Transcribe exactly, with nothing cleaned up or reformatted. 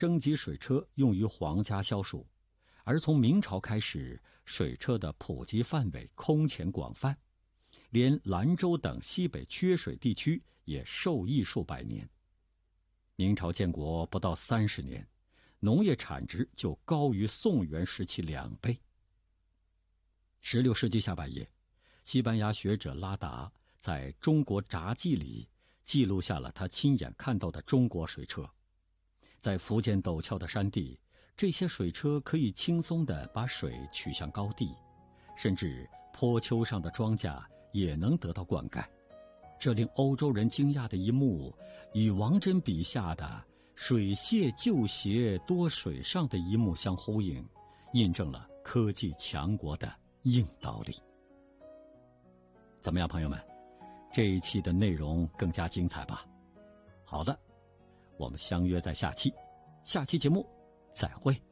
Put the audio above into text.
征集水车用于皇家消暑，而从明朝开始，水车的普及范围空前广泛，连兰州等西北缺水地区也受益数百年。明朝建国不到三十年，农业产值就高于宋元时期两倍。十六世纪下半叶，西班牙学者拉达在中国札记里记录下了他亲眼看到的中国水车。在福建陡峭的山地，这些水车可以轻松地把水取向高地，甚至坡丘上的庄稼也能得到灌溉。这令欧洲人惊讶的一幕，与王祯笔下的水榭旧鞋多水上的一幕相呼应，印证了科技强国的硬道理。怎么样，朋友们，这一期的内容更加精彩吧？好的，我们相约在下期，下期节目再会。